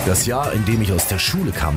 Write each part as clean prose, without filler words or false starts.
Das Jahr, in dem ich aus der Schule kam,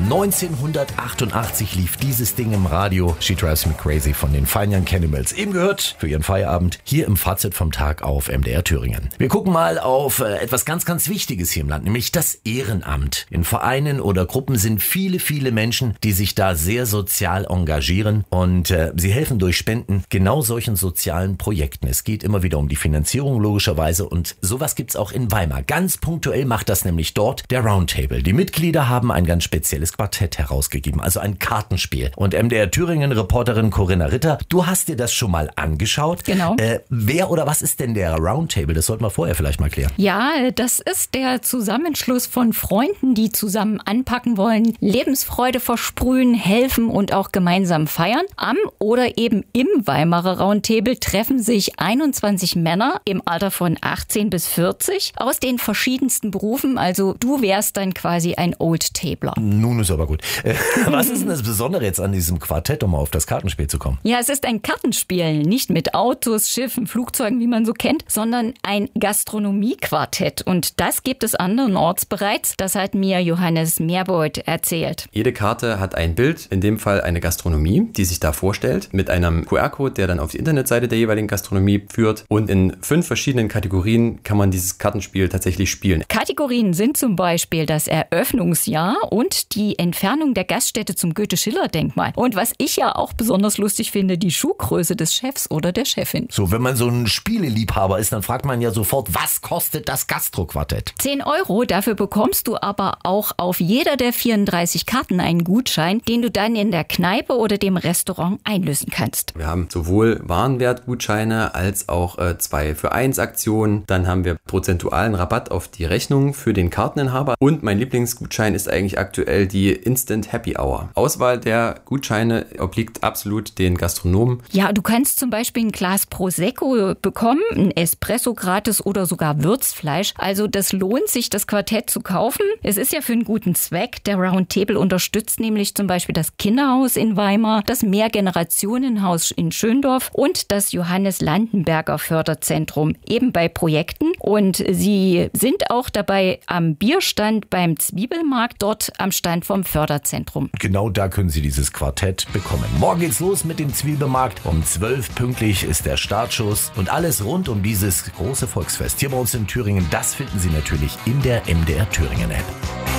1988, lief dieses Ding im Radio. She Drives Me Crazy von den Fine Young Cannibals. Eben gehört für Ihren Feierabend hier im Fazit vom Tag auf MDR Thüringen. Wir gucken mal auf etwas ganz, ganz Wichtiges hier im Land, nämlich das Ehrenamt. In Vereinen oder Gruppen sind viele, viele Menschen, die sich da sehr sozial engagieren und sie helfen durch Spenden genau solchen sozialen Projekten. Es geht immer wieder um die Finanzierung logischerweise und sowas gibt's auch in Weimar. Ganz punktuell macht das nämlich dort der Roundtable. Die Mitglieder haben ein ganz spezielles Quartett herausgegeben, also ein Kartenspiel. Und MDR Thüringen-Reporterin Corinna Ritter, du hast dir das schon mal angeschaut. Genau. Wer oder was ist denn der Roundtable? Das sollten wir vorher vielleicht mal klären. Ja, das ist der Zusammenschluss von Freunden, die zusammen anpacken wollen, Lebensfreude versprühen, helfen und auch gemeinsam feiern. Am oder eben im Weimarer Roundtable treffen sich 21 Männer im Alter von 18 bis 40 aus den verschiedensten Berufen. Also du wärst dann quasi ein Oldtabler. Nun ist aber gut. Was ist denn das Besondere jetzt an diesem Quartett, um mal auf das Kartenspiel zu kommen? Ja, es ist ein Kartenspiel, nicht mit Autos, Schiffen, Flugzeugen, wie man so kennt, sondern ein Gastronomiequartett. Und das gibt es andernorts bereits. Das hat mir Johannes Meerbold erzählt. Jede Karte hat ein Bild, in dem Fall eine Gastronomie, die sich da vorstellt, mit einem QR-Code, der dann auf die Internetseite der jeweiligen Gastronomie führt. Und in 5 verschiedenen Kategorien kann man dieses Kartenspiel tatsächlich spielen. Kategorien sind zum Beispiel das Eröffnungsjahr und die Entfernung der Gaststätte zum Goethe-Schiller-Denkmal. Und was ich ja auch besonders lustig finde, die Schuhgröße des Chefs oder der Chefin. So, wenn man so ein Spieleliebhaber ist, dann fragt man ja sofort, was kostet das Gastroquartett? 10 €, dafür bekommst du aber auch auf jeder der 34 Karten einen Gutschein, den du dann in der Kneipe oder dem Restaurant einlösen kannst. Wir haben sowohl Warenwertgutscheine als auch 2-für-1-Aktionen. Dann haben wir prozentualen Rabatt auf die Rechnung für den Karteninhaber. Und mein Lieblingsgutschein ist eigentlich aktuell die Instant Happy Hour. Auswahl der Gutscheine obliegt absolut den Gastronomen. Ja, du kannst zum Beispiel ein Glas Prosecco bekommen, ein Espresso gratis oder sogar Würzfleisch. Also das lohnt sich, das Quartett zu kaufen. Es ist ja für einen guten Zweck. Der Roundtable unterstützt nämlich zum Beispiel das Kinderhaus in Weimar, das Mehrgenerationenhaus in Schöndorf und das Johannes Landenberger Förderzentrum, eben bei Projekten. Und sie sind auch dabei am Bierstand beim Zwiebelmarkt, dort am Stand vom Förderzentrum. Genau da können Sie dieses Quartett bekommen. Morgen geht's los mit dem Zwiebelmarkt. Um 12 pünktlich ist der Startschuss. Und alles rund um dieses große Volksfest hier bei uns in Thüringen, das finden Sie natürlich in der MDR Thüringen App.